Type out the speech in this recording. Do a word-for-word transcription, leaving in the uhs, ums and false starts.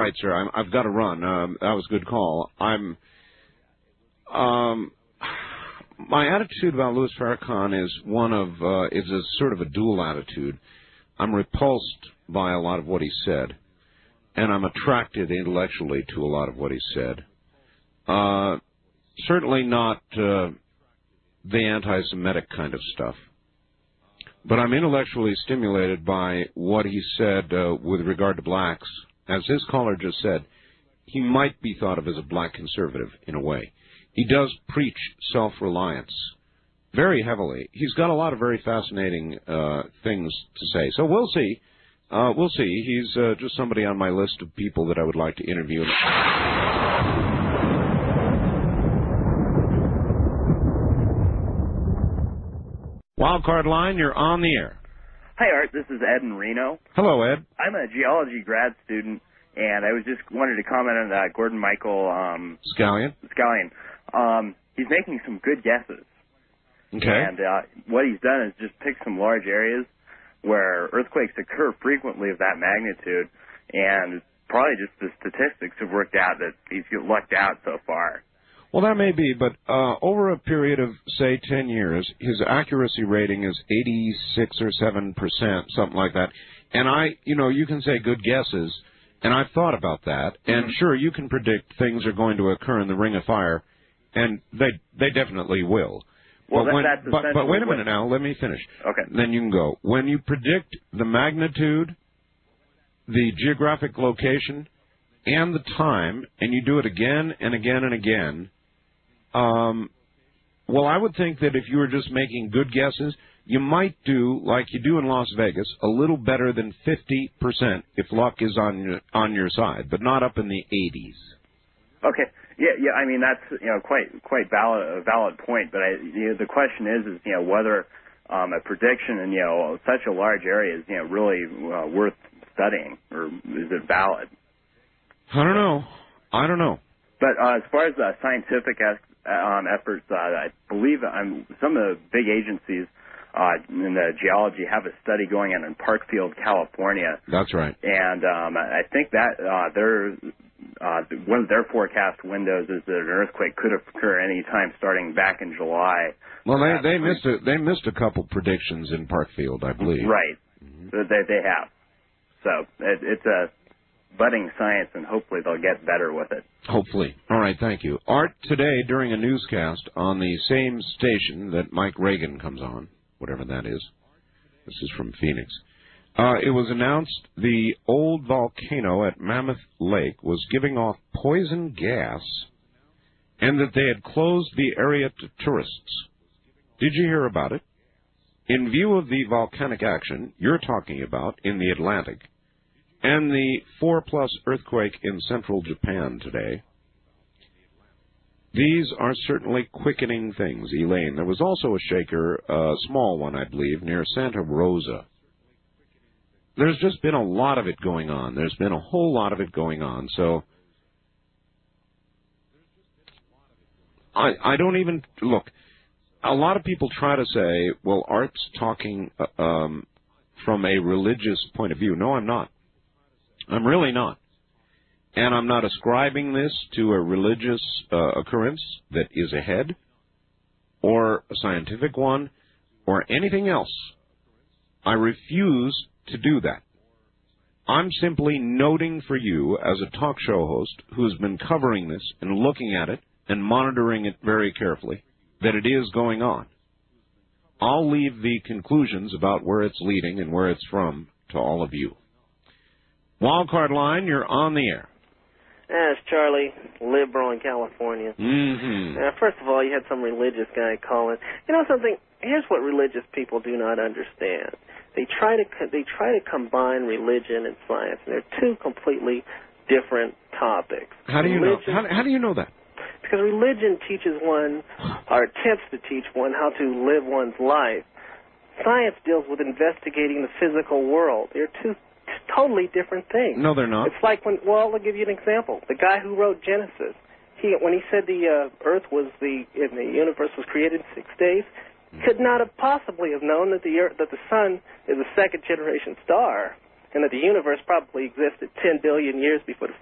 right, sir. I'm, I've got to run. Um, that was a good call. I'm. Um, my attitude about Louis Farrakhan is one of uh, is a sort of a dual attitude. I'm repulsed by a lot of what he said, and I'm attracted intellectually to a lot of what he said. Uh, certainly not uh, the anti-Semitic kind of stuff. But I'm intellectually stimulated by what he said uh, with regard to blacks. As his caller just said, he might be thought of as a black conservative in a way. He does preach self-reliance very heavily. He's got a lot of very fascinating uh, things to say. So we'll see. Uh, we'll see. He's uh, just somebody on my list of people that I would like to interview. Wildcard line, you're on the air. Hi, Art. This is Ed in Reno. Hello, Ed. I'm a geology grad student, and I was just wanted to comment on uh, Gordon Michael um, Scallion. Scallion. Um, he's making some good guesses. Okay. And uh, what he's done is just pick some large areas where earthquakes occur frequently of that magnitude, and probably just the statistics have worked out that he's lucked out so far. Well, that may be, but uh, over a period of, say, ten years, his accuracy rating is eighty-six or seven percent, something like that. And I, you know, you can say good guesses, and I've thought about that. And Mm-hmm. sure, you can predict things are going to occur in the Ring of Fire, and they they definitely will. Well, but, that, when, that's but, but wait a minute what... now, let me finish. Okay. Then you can go. When you predict the magnitude, the geographic location, and the time, and you do it again and again and again, Um, well, I would think that if you were just making good guesses, you might do, like you do in Las Vegas, a little better than fifty percent if luck is on your, on your side, but not up in the eighties. Okay. Yeah, yeah. I mean, that's, you know, quite quite valid a valid point. But I, you know, the question is, is you know, whether um, a prediction in you know such a large area is you know really uh, worth studying, or is it valid? I don't know. I don't know. But uh, as far as uh, scientific as- um, efforts, uh, I believe um, some of the big agencies uh, in the geology have a study going on in Parkfield, California. That's right. And um, I think that uh, their uh, one of their forecast windows is that an earthquake could occur any time starting back in July. Well, they they missed a, they missed a couple predictions in Parkfield, I believe. Right. Mm-hmm. They they have. So it, it's a budding science, and hopefully they'll get better with it. Hopefully. All right, thank you. Art, today during a newscast on the same station that Mike Reagan comes on, whatever that is, this is from Phoenix, uh, it was announced the old volcano at Mammoth Lake was giving off poison gas and that they had closed the area to tourists. Did you hear about it? In view of the volcanic action you're talking about in the Atlantic, and the four-plus earthquake in central Japan today, these are certainly quickening things, Elaine. There was also a shaker, a small one, I believe, near Santa Rosa. There's just been a lot of it going on. There's been a whole lot of it going on. So I, I don't even, look, a lot of people try to say, well, Art's talking uh, um, from a religious point of view. No, I'm not. I'm really not. And I'm not ascribing this to a religious uh, occurrence that is ahead, or a scientific one, or anything else. I refuse to do that. I'm simply noting for you, as a talk show host who's been covering this and looking at it and monitoring it very carefully, that it is going on. I'll leave the conclusions about where it's leading and where it's from to all of you. Wildcard line, you're on the air. Yeah, it's Charlie, liberal in California. Mm-hmm. Uh, first of all, you had some religious guy calling. You know something? Here's what religious people do not understand. They try to they try to combine religion and science, and they're two completely different topics. How do you religion, know? How, how do you know that? Because religion teaches one, or attempts to teach one, how to live one's life. Science deals with investigating the physical world. They're two totally different things. No, they're not. It's like when, well, I'll give you an example. The guy who wrote Genesis, he when he said the uh, Earth was the, and the universe was created in six days, could not have possibly have known that the Earth, that the sun is a second generation star, and that the universe probably existed ten billion years before the